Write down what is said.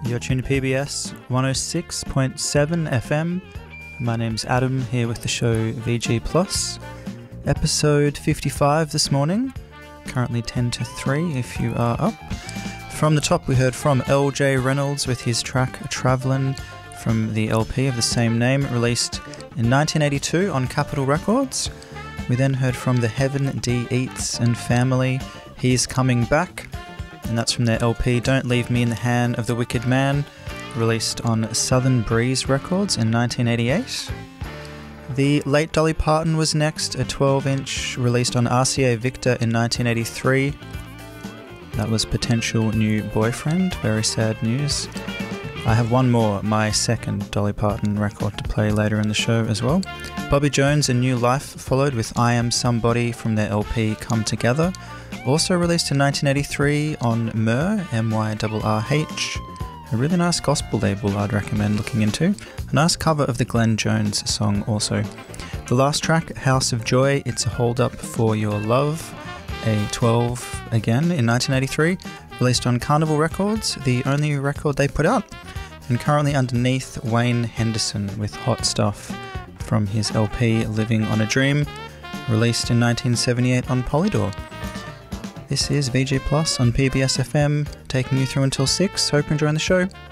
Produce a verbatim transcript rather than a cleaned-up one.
You're tuned to P B S one oh six point seven F M. My name's Adam, here with the show V G Plus. Episode fifty-five this morning, currently ten to three if you are up. From the top we heard from L J Reynolds with his track Travellin' from the L P of the same name, released in nineteen eighty-two on Capitol Records. We then heard from the Heaven D Eats and Family, He's Coming Back, and that's from their L P Don't Leave Me in the Hand of the Wicked Man, released on Southern Breeze Records in nineteen eighty-eight. The late Dolly Parton was next, a twelve inch released on R C A Victor in nineteen eighty-three. That was Potential New Boyfriend, very sad news. I have one more, my second Dolly Parton record to play later in the show as well. Bobby Jones and New Life followed with I Am Somebody from their L P Come Together, also released in nineteen eighty-three on Myrrh, M Y R R H. A really nice gospel label I'd recommend looking into. A nice cover of the Glenn Jones song also. The last track, House of Joy, It's a Hold Up for Your Love, a twelve again in nineteen eighty-three, released on Carnival Records, the only record they put out, and currently underneath Wayne Henderson with Hot Stuff from his L P Living on a Dream, released in nineteen seventy-eight on Polydor. This is V G Plus on P B S F M, taking you through until six. Hope you're enjoying the show.